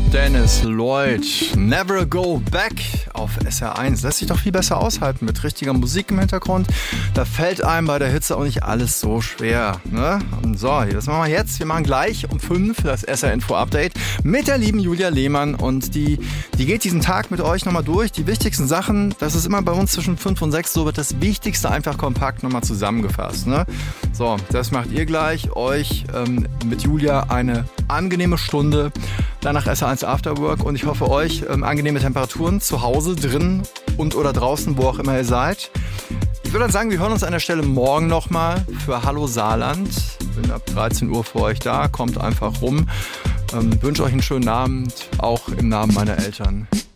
Dennis Lloyd, Never Go Back auf SR1. Lässt sich doch viel besser aushalten mit richtiger Musik im Hintergrund. Da fällt einem bei der Hitze auch nicht alles so schwer. Ne? So, das machen wir jetzt. Wir machen gleich um 5 das SR-Info-Update mit der lieben Julia Lehmann. Und die geht diesen Tag mit euch nochmal durch. Die wichtigsten Sachen, das ist immer bei uns zwischen 5 und 6, so wird das Wichtigste einfach kompakt nochmal zusammengefasst. Ne? So, das macht ihr gleich. Euch mit Julia eine angenehme Stunde. Danach SR1 Afterwork und ich hoffe euch angenehme Temperaturen zu Hause, drin und oder draußen, wo auch immer ihr seid. Ich würde dann sagen, wir hören uns an der Stelle morgen nochmal für Hallo Saarland. Bin ab 13 Uhr für euch da, kommt einfach rum. Wünsche euch einen schönen Abend, auch im Namen meiner Eltern.